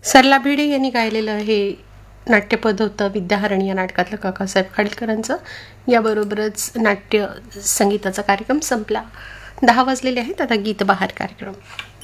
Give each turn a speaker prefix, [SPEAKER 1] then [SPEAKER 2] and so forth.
[SPEAKER 1] सरला भिडे यांनी गायलेलं हे नाट्यपद होतं विद्याहरण या नाटकातलं काकासाहेब खाडीलकरांचं. याबरोबरच नाट्य संगीताचा कार्यक्रम संपला. 10 वाजलेले आहेत. आता गीत बहार कार्यक्रम.